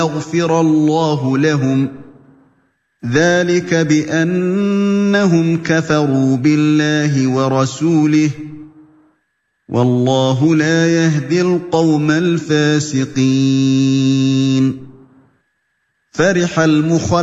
يغفر الله لهم ذلك بأنهم كفروا بالله ورسوله والله لا يهدي القوم الفاسقين. فرح